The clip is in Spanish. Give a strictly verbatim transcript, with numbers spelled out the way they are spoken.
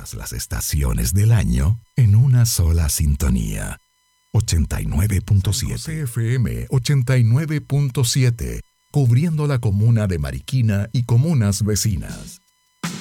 Todas las estaciones del año en una sola sintonía. ochenta y nueve punto siete. C F M ochenta y nueve punto siete, cubriendo la comuna de Mariquina y comunas vecinas.